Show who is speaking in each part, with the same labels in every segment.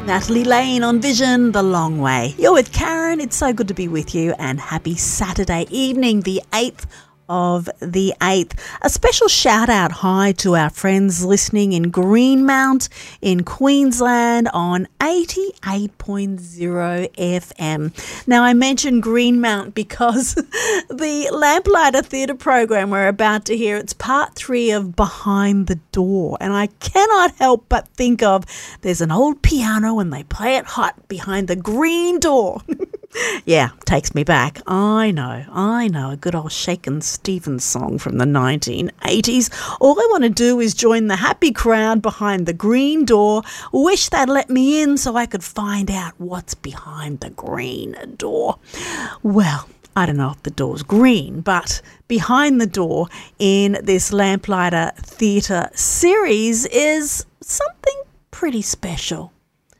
Speaker 1: Natalie Lane on Vision, The Long Way. You're with Karen. It's so good to be with you, and happy Saturday evening, the 8th of the 8th. A special shout out hi to our friends listening in Greenmount in Queensland on 88.0 FM. Now, I mentioned Greenmount because the Lamplighter Theatre program we're about to hear, it's part 3 of Behind the Door, and I cannot help but think of there's an old piano and they play it hot behind the green door. Yeah, takes me back. I know, a good old Shakin' Stevens song from the 1980s. All I want to do is join the happy crowd behind the green door, wish they'd let me in so I could find out what's behind the green door. Well, I don't know if the door's green, but behind the door in this Lamplighter Theatre series is something pretty special.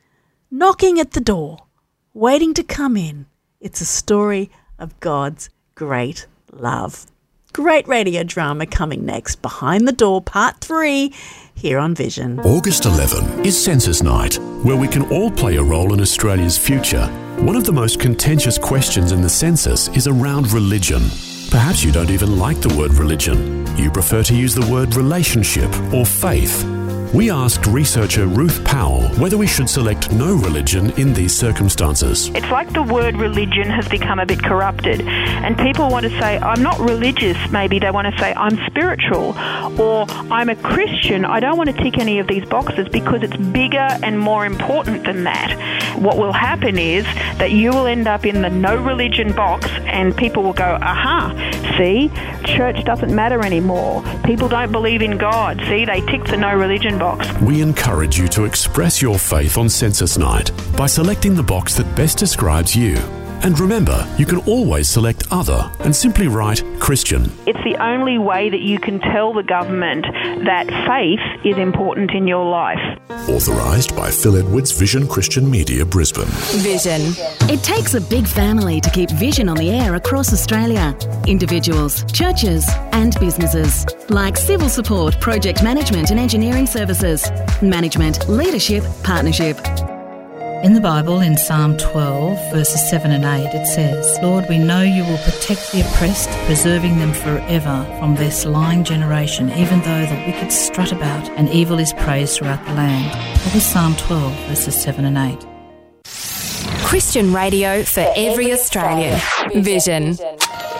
Speaker 1: Knocking at the door, waiting to come in. It's a story of God's great love. Great radio drama coming next. Behind the Door, Part 3, here on Vision.
Speaker 2: August 11 is Census Night, where we can all play a role in Australia's future. One of the most contentious questions in the census is around religion. Perhaps you don't even like the word religion. You prefer to use the word relationship or faith. We asked researcher Ruth Powell whether we should select no religion in these circumstances.
Speaker 3: It's like the word religion has become a bit corrupted, and people want to say, I'm not religious. Maybe they want to say, I'm spiritual, or I'm a Christian. I don't want to tick any of these boxes because it's bigger and more important than that. What will happen is that you will end up in the no religion box, and people will go, aha, see, church doesn't matter anymore. People don't believe in God. See, they tick the no religion box.
Speaker 2: We encourage you to express your faith on Census Night by selecting the box that best describes you. And remember, you can always select other and simply write Christian.
Speaker 3: It's the only way that you can tell the government that faith is important in your life.
Speaker 2: Authorised by Phil Edwards, Vision Christian Media, Brisbane.
Speaker 4: Vision. It takes a big family to keep Vision on the air across Australia. Individuals, churches and businesses. Like civil support, project management and engineering services. Management, leadership, partnership.
Speaker 5: In the Bible, in Psalm 12, verses 7 and 8, it says, Lord, we know you will protect the oppressed, preserving them forever from this lying generation, even though the wicked strut about and evil is praised throughout the land. That was Psalm 12, verses 7 and 8.
Speaker 4: Christian radio for every Australian. Vision.